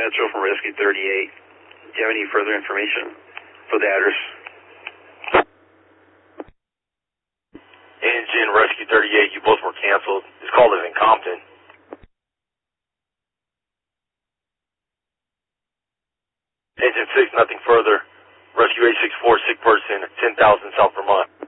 Petro from Rescue 38. Do you have any further information for the address? Engine, Rescue 38, you both were canceled. This call is in Compton. Engine 6, nothing further. Rescue 864, sick person, 10,000 South Vermont.